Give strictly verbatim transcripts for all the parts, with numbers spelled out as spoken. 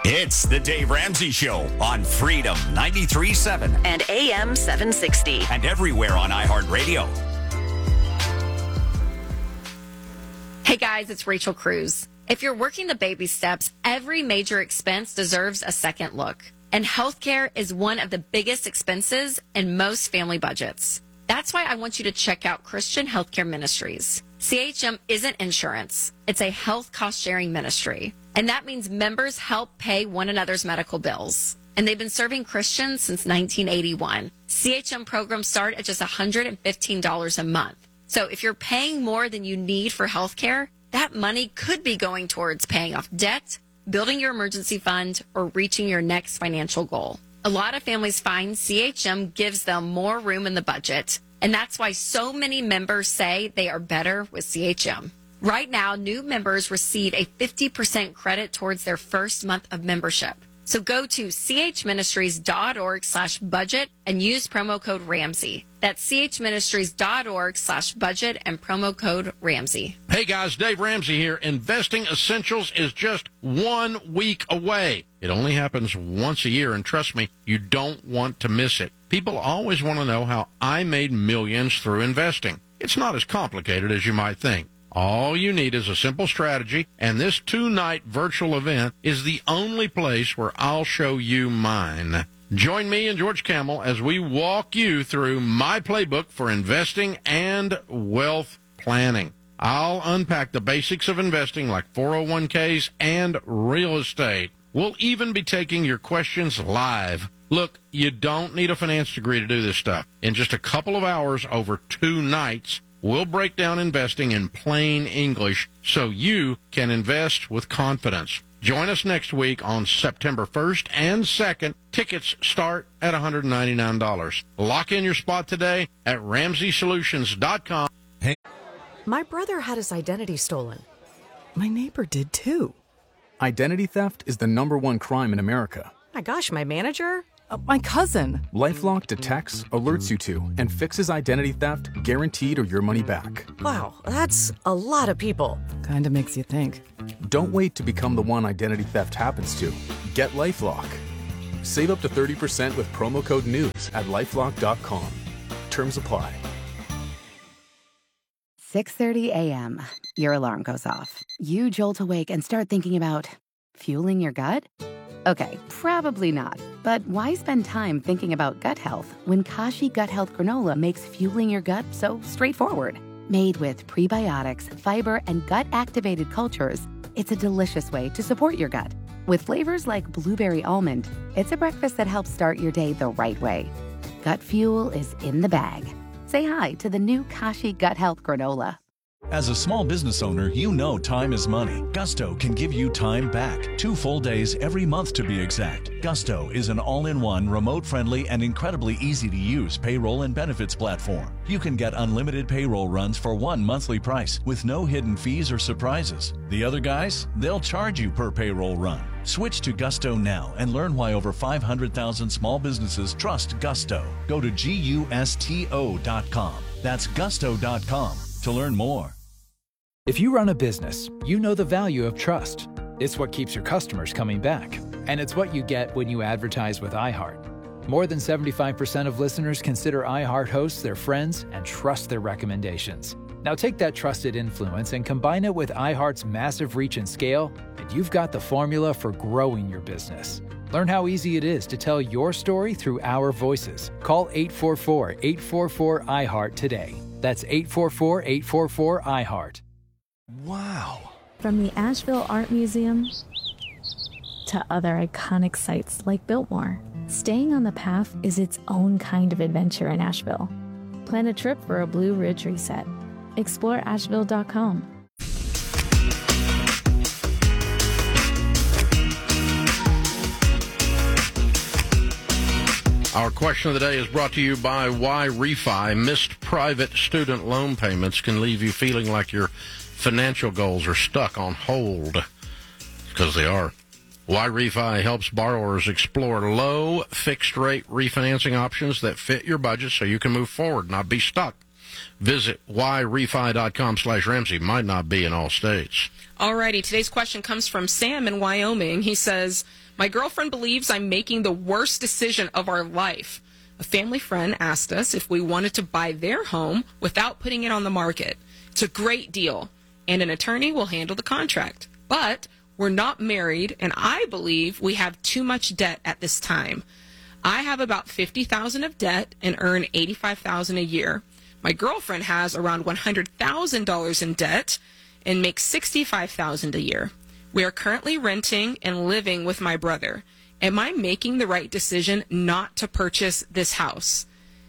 It's the Dave Ramsey Show on Freedom ninety-three point seven and A M seven sixty. and everywhere on iHeartRadio. Hey guys, it's Rachel Cruz. If you're working the baby steps, every major expense deserves a second look. And healthcare is one of the biggest expenses in most family budgets. That's why I want you to check out Christian Healthcare Ministries. C H M isn't insurance. It's a health cost-sharing ministry. And that means members help pay one another's medical bills. And they've been serving Christians since nineteen eighty-one. C H M programs start at just one hundred fifteen dollars a month. So if you're paying more than you need for healthcare, that money could be going towards paying off debt, building your emergency fund, or reaching your next financial goal. A lot of families find C H M gives them more room in the budget, and that's why so many members say they are better with C H M. Right now, new members receive a fifty percent credit towards their first month of membership. So go to chministries.org slash budget and use promo code Ramsey. That's chministries.org slash budget and promo code Ramsey. Hey guys, Dave Ramsey here. Investing Essentials is just one week away. It only happens once a year, and trust me, you don't want to miss it. People always want to know how I made millions through investing. It's not as complicated as you might think. All you need is a simple strategy, and this two-night virtual event is the only place where I'll show you mine. Join me and George Camel as we walk you through my playbook for investing and wealth planning. I'll unpack the basics of investing like four oh one k's and real estate. We'll even be taking your questions live. Look, you don't need a finance degree to do this stuff. In just a couple of hours over two nights, we'll break down investing in plain English so you can invest with confidence. Join us next week on September first and second. Tickets start at one hundred ninety-nine dollars. Lock in your spot today at ramsey solutions dot com. Hey. My brother had his identity stolen. My neighbor did too. Identity theft is the number one crime in America. My gosh, my manager? Uh, my cousin. LifeLock detects, alerts you to, and fixes identity theft guaranteed or your money back. Wow, that's a lot of people. Kinda makes you think. Don't wait to become the one identity theft happens to. Get LifeLock. Save up to thirty percent with promo code NEWS at lifelock dot com. Terms apply. six thirty a.m. Your alarm goes off. You jolt awake and start thinking about fueling your gut? Okay, probably not. But why spend time thinking about gut health when Kashi Gut Health Granola makes fueling your gut so straightforward? Made with prebiotics, fiber, and gut-activated cultures, it's a delicious way to support your gut. With flavors like blueberry almond, it's a breakfast that helps start your day the right way. Gut fuel is in the bag. Say hi to the new Kashi Gut Health Granola. As a small business owner, you know time is money. Gusto can give you time back. Two full days every month to be exact. Gusto is an all-in-one, remote-friendly, and incredibly easy-to-use payroll and benefits platform. You can get unlimited payroll runs for one monthly price with no hidden fees or surprises. The other guys, they'll charge you per payroll run. Switch to Gusto now and learn why over five hundred thousand small businesses trust Gusto. Go to gusto dot com. That's gusto dot com to learn more. If you run a business, you know the value of trust. It's what keeps your customers coming back. And it's what you get when you advertise with iHeart. More than seventy-five percent of listeners consider iHeart hosts their friends and trust their recommendations. Now take that trusted influence and combine it with iHeart's massive reach and scale, and you've got the formula for growing your business. Learn how easy it is to tell your story through our voices. Call eight four four, eight four four, iHeart today. That's eight four four, eight four four, iHeart. Wow. From the Asheville Art Museum to other iconic sites like Biltmore, staying on the path is its own kind of adventure in Asheville. Plan a trip for a Blue Ridge reset. Explore asheville dot com. Our question of the day is brought to you by Y Refi. Missed private student loan payments can leave you feeling like your financial goals are stuck on hold, because they are. Y Refi helps borrowers explore low fixed-rate refinancing options that fit your budget so you can move forward, not be stuck. Visit y refi dot com slash Ramsey. Might not be in all states. Alrighty, today's question comes from Sam in Wyoming. He says, My girlfriend believes I'm making the worst decision of our life. A family friend asked us if we wanted to buy their home without putting it on the market. It's a great deal, and an attorney will handle the contract. But we're not married, and I believe we have too much debt at this time. I have about fifty thousand dollars of debt and earn eighty-five thousand dollars a year. My girlfriend has around one hundred thousand dollars in debt and makes sixty-five thousand dollars a year. We are currently renting and living with my brother. Am I making the right decision not to purchase this house?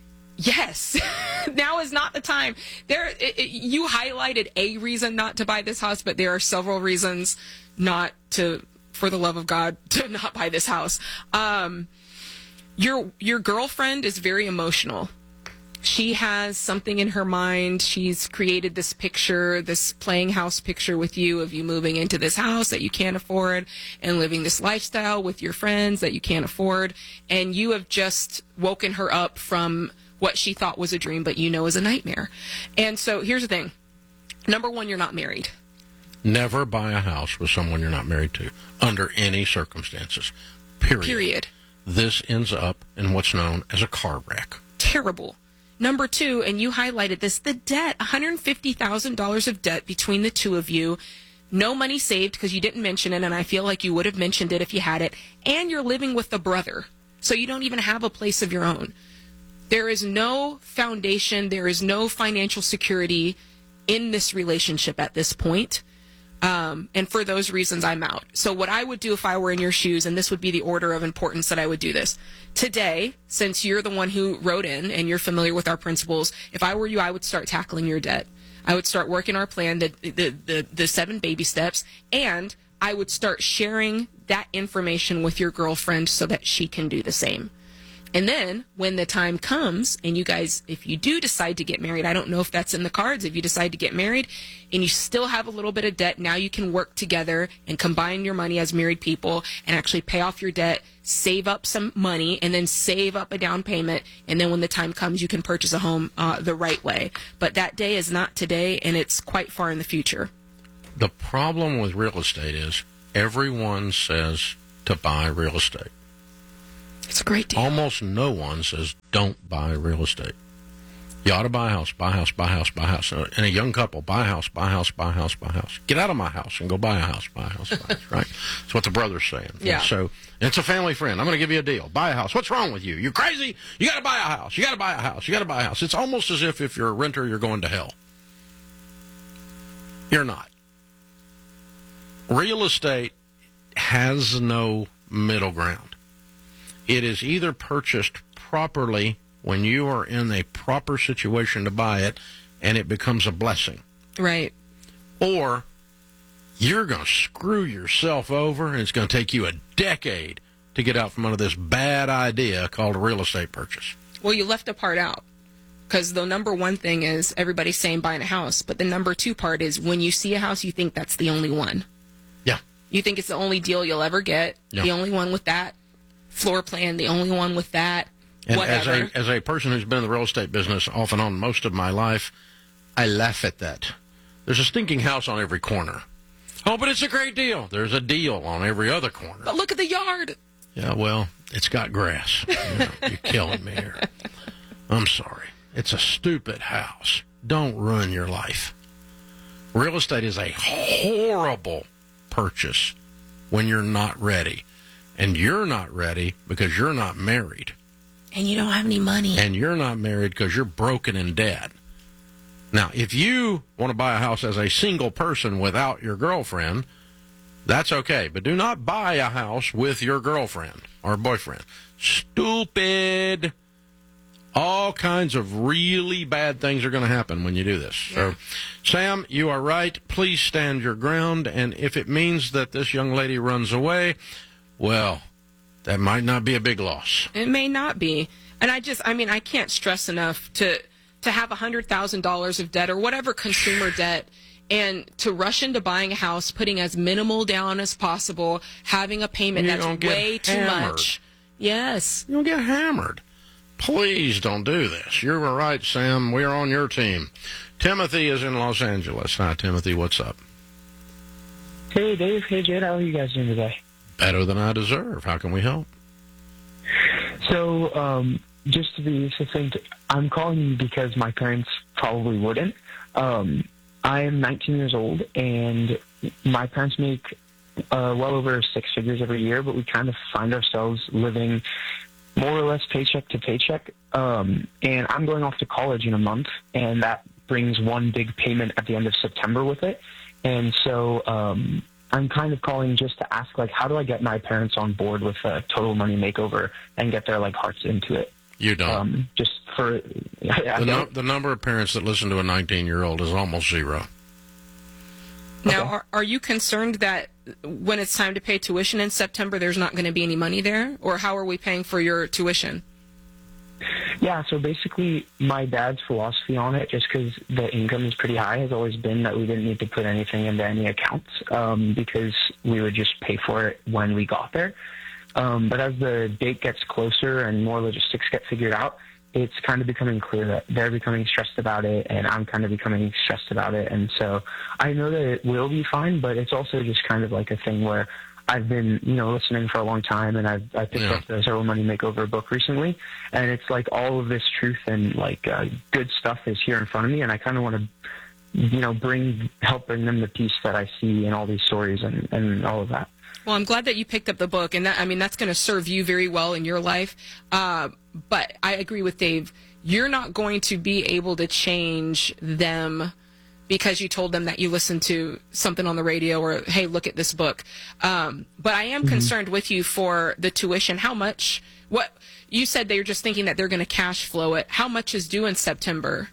Yes. Now is not the time. There, it, it, you highlighted a reason not to buy this house, but there are several reasons not to, for the love of God, to not buy this house. Um, your your girlfriend is very emotional. She has something in her mind. She's created this picture, this playing house picture with you of you moving into this house that you can't afford and living this lifestyle with your friends that you can't afford. And you have just woken her up from what she thought was a dream, but you know is a nightmare. And so here's the thing. Number one, you're not married. Never buy a house with someone you're not married to under any circumstances. Period. Period. This ends up in what's known as a car wreck. Terrible. Number two, and you highlighted this, the debt, one hundred fifty thousand dollars of debt between the two of you. No money saved because you didn't mention it, and I feel like you would have mentioned it if you had it. And you're living with the brother, so you don't even have a place of your own. There is no foundation, there is no financial security in this relationship at this point. Um, and for those reasons, I'm out. So what I would do if I were in your shoes, and this would be the order of importance that I would do this. Today, since you're the one who wrote in and you're familiar with our principles, if I were you, I would start tackling your debt. I would start working our plan, the, the, the, the seven baby steps, and I would start sharing that information with your girlfriend so that she can do the same. And then when the time comes and you guys, if you do decide to get married, I don't know if that's in the cards. If you decide to get married and you still have a little bit of debt, now you can work together and combine your money as married people and actually pay off your debt, save up some money, and then save up a down payment. And then when the time comes, you can purchase a home uh, the right way. But that day is not today, and it's quite far in the future. The problem with real estate is everyone says to buy real estate. It's a great deal. Almost no one says don't buy real estate. You ought to buy a house, buy a house, buy a house, buy a house. And a young couple, buy a house, buy a house, buy a house, buy a house. Get out of my house and go buy a house, buy a house, buy a house, right? That's what the brother's saying. Yeah. And so it's a family friend. I'm going to give you a deal. Buy a house. What's wrong with you? You're crazy? You got to buy a house. You got to buy a house. You got to buy a house. It's almost as if if you're a renter, you're going to hell. You're not. Real estate has no middle ground. It is either purchased properly when you are in a proper situation to buy it and it becomes a blessing. Right. Or you're going to screw yourself over and it's going to take you a decade to get out from under this bad idea called a real estate purchase. Well, you left a part out because the number one thing is everybody's saying buying a house. But the number two part is when you see a house, you think that's the only one. Yeah. You think it's the only deal you'll ever get, yeah. The only one with that floor plan, the only one with that, and whatever. As a, as a person who's been in the real estate business off and on most of my life, I laugh at that. There's a stinking house on every corner. Oh, but it's a great deal. There's a deal on every other corner. But look at the yard. Yeah, well, it's got grass. You know, you're killing me here. I'm sorry. It's a stupid house. Don't ruin your life. Real estate is a horrible purchase when you're not ready. And you're not ready because you're not married. And you don't have any money. And you're not married because you're broken in debt. Now, if you want to buy a house as a single person without your girlfriend, that's okay. But do not buy a house with your girlfriend or boyfriend. Stupid. All kinds of really bad things are going to happen when you do this. Yeah. So, Sam, you are right. Please stand your ground. And if it means that this young lady runs away, well, that might not be a big loss. It may not be. And I just, I mean, I can't stress enough to to have one hundred thousand dollars of debt or whatever consumer debt and to rush into buying a house, putting as minimal down as possible, having a payment you that's way too hammered. much. Yes. You don't get hammered. Please don't do this. You're right, Sam. We're on your team. Timothy is in Los Angeles. Hi, Timothy. What's up? Hey, Dave. Hey, Jed. How are you guys doing today? Better than I deserve. How can we help? So, um, just to be succinct, I'm calling you because my parents probably wouldn't. Um, I am nineteen years old, and my parents make uh, well over six figures every year, but we kind of find ourselves living more or less paycheck to paycheck. Um, and I'm going off to college in a month, and that brings one big payment at the end of September with it. And so um, I'm kind of calling just to ask, like, how do I get my parents on board with a Total Money Makeover and get their, like, hearts into it? You don't. Um, just for I the, don't. no, the number of parents that listen to a nineteen-year-old is almost zero. Now, are, are you concerned that when it's time to pay tuition in September, there's not going to be any money there? Or how are we paying for your tuition? Yeah, so basically my dad's philosophy on it, just because the income is pretty high, has always been that we didn't need to put anything into any accounts um, because we would just pay for it when we got there. Um, but as the date gets closer and more logistics get figured out, it's kind of becoming clear that they're becoming stressed about it, and I'm kind of becoming stressed about it. And so I know that it will be fine, but it's also just kind of like a thing where I've been, you know, listening for a long time, and I've I picked yeah. up the Total Money Makeover book recently, and it's like all of this truth and like uh, good stuff is here in front of me, and I kind of want to, you know, bring help bring them the peace that I see in all these stories and, and all of that. Well, I'm glad that you picked up the book, and that, I mean, that's going to serve you very well in your life. Uh, but I agree with Dave. You're not going to be able to change them because you told them that you listened to something on the radio or, hey, look at this book. Um, but I am mm-hmm. concerned with you for the tuition. How much? What you said they were just thinking that they're going to cash flow it. How much is due in September?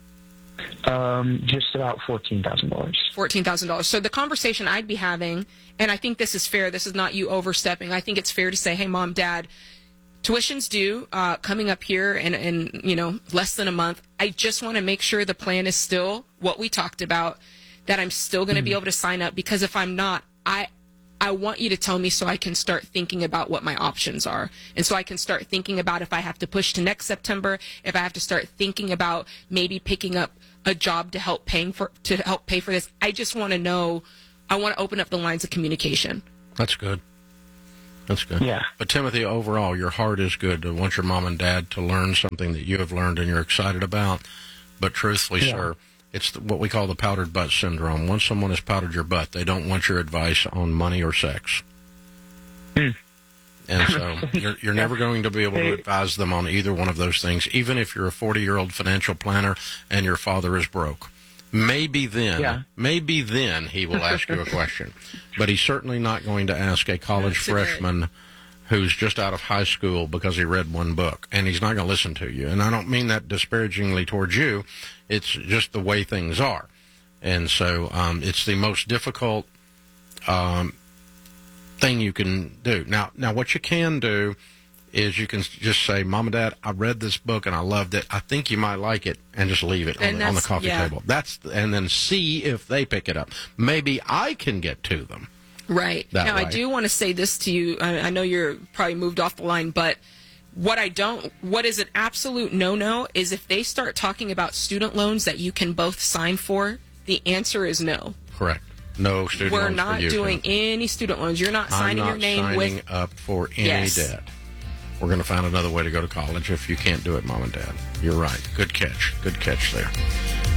Um, just about fourteen thousand dollars. fourteen thousand dollars. So the conversation I'd be having, and I think this is fair, this is not you overstepping, I think it's fair to say, hey, Mom, Dad, tuition's due uh, coming up here in, in, you know, less than a month. I just want to make sure the plan is still what we talked about, that I'm still going to mm-hmm. be able to sign up, because if I'm not, I I want you to tell me so I can start thinking about what my options are. And so I can start thinking about if I have to push to next September, if I have to start thinking about maybe picking up a job to help paying for to help pay for this. I just want to know, I want to open up the lines of communication. That's good. That's good. Yeah. But Timothy, overall, your heart is good. I want your mom and dad to learn something that you have learned and you're excited about. But truthfully, yeah. sir, it's the, what we call the powdered butt syndrome. Once someone has powdered your butt, they don't want your advice on money or sex. Mm. And so you're, you're never going to be able to advise them on either one of those things, even if you're a forty-year-old financial planner and your father is broke. Maybe then, yeah. maybe then he will ask you a question. But he's certainly not going to ask a college That's freshman it. who's just out of high school because he read one book. And he's not going to listen to you. And I don't mean that disparagingly towards you. It's just the way things are. And so um, it's the most difficult um, thing you can do. Now, now, what you can do is you can just say, Mom and Dad, I read this book and I loved it. I think you might like it, and just leave it on the, on the coffee yeah. table. That's and then see if they pick it up. Maybe I can get to them. Right. Now, way. I do want to say this to you. I, I know you're probably moved off the line, but what I don't, what is an absolute no-no is if they start talking about student loans that you can both sign for, the answer is no. Correct. No student We're loans not for you. doing any student loans. You're not signing I'm not your name signing with up for any yes. debt. We're going to find another way to go to college if you can't do it, Mom and Dad. You're right. Good catch. Good catch there.